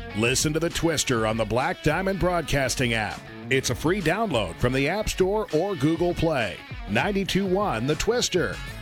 Listen to The Twister on the Black Diamond Broadcasting app. It's a free download from the App Store or Google Play. 92.1 The Twister.